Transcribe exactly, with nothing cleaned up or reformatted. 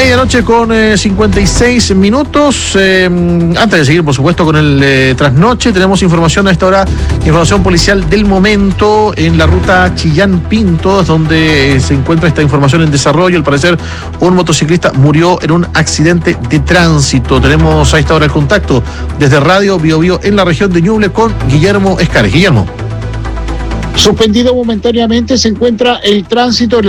Medianoche con eh, cincuenta y seis minutos. Eh, antes de seguir, por supuesto, con el eh, trasnoche, tenemos información a esta hora, información policial del momento en la ruta Chillán-Pinto, donde eh, se encuentra esta información en desarrollo. Al parecer, un motociclista murió en un accidente de tránsito. Tenemos a esta hora el contacto desde Radio Bio Bio en la región de Ñuble con Guillermo Escares. Guillermo. Suspendido momentáneamente se encuentra el tránsito en